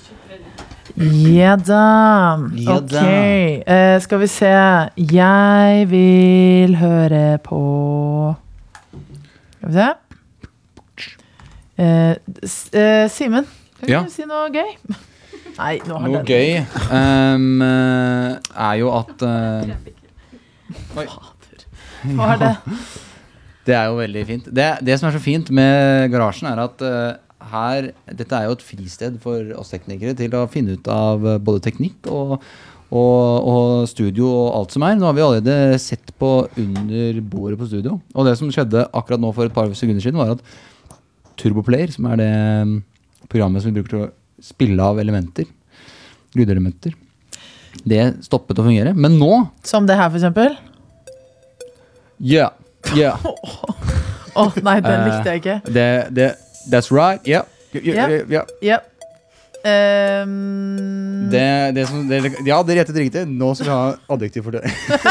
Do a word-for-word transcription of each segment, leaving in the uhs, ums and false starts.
Ja da. Ja Ok. da. Eh, skal vi se. Jeg vil høre på Skal vi se. Eh, S- eh, Simen, kan Ja. du si noe gøy? Nei, nå har Noe den. gøy um, eh, er jo at uh, Oi. Hva er det? Det er jo veldig fint. Det, det som er så fint med garasjen er at uh, her, dette er jo et fristed for oss teknikere til å finne ut av uh, både teknikk og, og, og studio og alt som er. Nå har vi allerede sett på under bordet på studio. Og det som skjedde akkurat nå for et par sekunder siden var at Turboplayer, som er det um, programmet som vi bruker til å spille av elementer, lydelementer, det stoppet å fungere. Men nå... Som det her for eksempel? Ja, ja. Åh, nei, den likte jeg ikke. Det, det, that's right, ja. Ja, ja, Yep. ja. Yep. Um, Det, det som, det, ja, det rettet riktig. Nå skal vi ha adjektiv for det.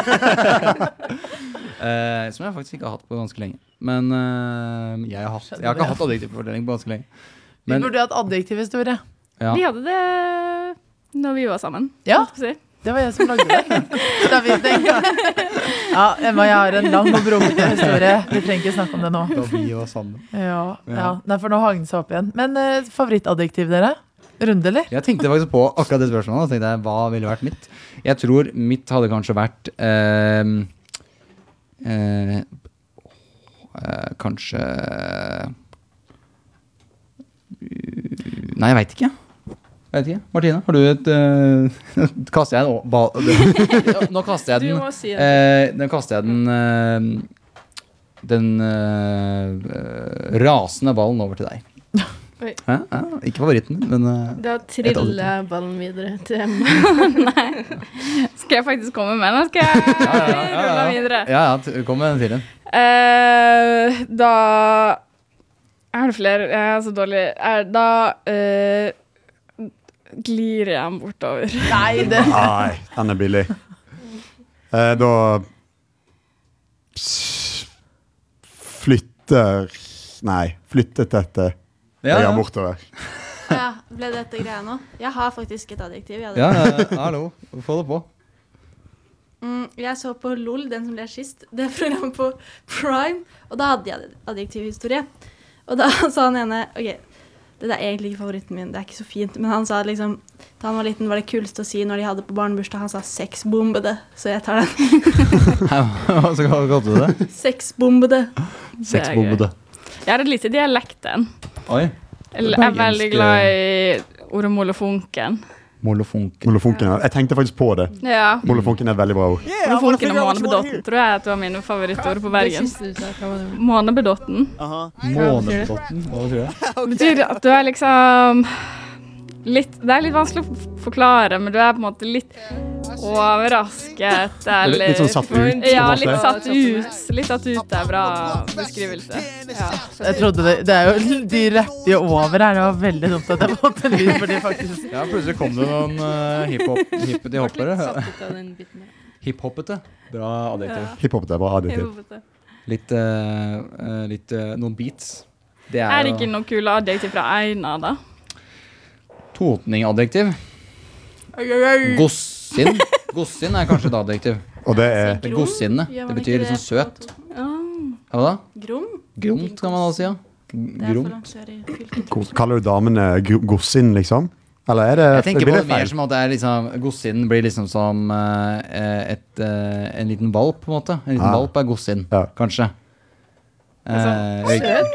uh, som jeg faktisk ikke har hatt på ganske lenge. Men uh, jeg, har hatt, jeg har ikke hatt adjektiv for fordeling på ganske lenge. vi Men, burde hatt adjektivhistorie. ja. Vi hadde det når vi var sammen. Ja, holdt på å si. det var jeg som lagde det. Da vi tenkte. Ja, Emma, jeg har en lang og brokete historie. Vi trenger ikke snakke om det nå. Da vi var sammen. Ja, ja. Nei, for nå har den seg opp igjen. Men uh, favorittadjektiv dere? Runde, eller? Jeg tenkte faktisk på akkurat det spørsmålet. Og tenkte jeg, hva ville vært mitt? Jeg tror mitt hadde kanskje vært eh, eh, eh, Kanskje Nei, jeg vet ikke. Jeg vet ikke. Martine, har du et uh, kaster jeg den ba, det, Nå kaster jeg Du den må si det. eh, Nå kaster jeg den eh, Den eh, rasende ballen over til deg. Oi. Ja, ja, ikke favoritten, men eh, Da triller ballen videre til Emma. Nei. Skal jeg faktisk komme med den? Skal jeg ja, ja, ja, rulle ja. videre? Ja, ja, t- kom med den til den. Eh, da Er det flere? Jeg er så dårlig. Er, da eh, glir jeg den bortover. Nei, det Nei, den er billig. Eh, da s- flytter Nei, flyttet dette Ja, jeg ja. er bortover. Ja, ble dette greia nå? Jeg har faktisk et adjektiv. Jeg, hadde- Ja, ja, ja, hallo. Få det på. mm, jeg så på LOL, den som ble sist. Det er programmet på Prime. Og da hadde jeg adjektivhistorie. Og da sa han ene ok, det er egentlig ikke favoritten min, det er ikke så fint. Men han sa liksom da han var liten var det kuleste å si når de hadde på barnebursdag. Han sa sexbombede. Så jeg tar den. Hva skal du kalle det? Sexbombede. Sexbombede. Jeg har et lite dialekten. Oi. Jeg er veldig glad i ordet molefonken. Molefonken. Molefonken. ja. Jeg tenkte faktisk på det. Ja. Molefonken er et veldig bra ord. Molefonken og månebedotten tror jeg er et av mine favorittord på Bergen. Månebedotten Månebedotten. Hva betyr det? betyr at du er liksom litt, det er litt vanskelig å f- forklare, men du er på en måte litt overrasket, eller Litt sånn satt ut, Ja, på en litt måte. satt ut. Litt satt ut er bra beskrivelse. Ja. Jeg trodde det, det er jo de rapper jo over her. Det var veldig dumt at jeg måtte lyd for de faktisk. Ja, plutselig kom det noen uh, hiphop, hippete hoppere. Hiphoppete. Bra adjektiv. Hiphop er bra adjektiv. Litt, uh, uh, litt uh, noen beats. Det Er er det ikke jo noe kule adjektiv fra Einar, da? totning-adjektiv. Gossin. Gossin er kanskje et adjektiv. Og det er Det er gossinne. Gjør Det man betyr ikke liksom søt. Ja. Hva da? Grom? Gromt kan man også si, ja. Det er for Gromt. langt sør i fylket. Kos- Kaller du damene gr- gossin, liksom? Eller er det Jeg tenker blir på det mer feil? som at det er liksom Gossin blir liksom som eh, et, eh, en liten valp, på en måte. En liten Ah. valp er gossin, Ja. kanskje. Eh,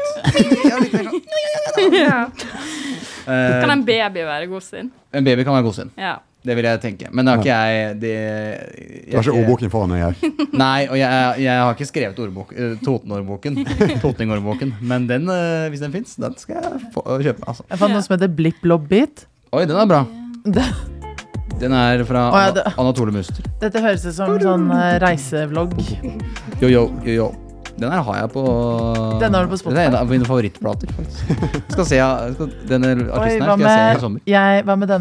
Ja. eh, Kan en baby være godsin? en baby kan være gossin. Ja. Det vil jeg tenke. Men det har ikke jeg det, Du har ikke ordboken foran deg her. Nei, og jeg, jeg har ikke skrevet ordbok, eh, Totenordboken. Totningordboken. Men den, eh, hvis den fins, den skal jeg få, kjøpe. Altså. Jeg fant noe som heter Blipp Blobb Beat. Oi, den er bra. Det, Den er fra Å, ja, det- Anatole Muster. dette høres ut som en sånn eh, reisevlogg. Yo, yo, yo, yo. Den her har jeg på Den har du på Spotify. Den er en av mine favorittplater, faktisk. Skal se, jeg skal, denne Oi, artisten hva her skal jeg se i med, sommer. jeg, hva med denne?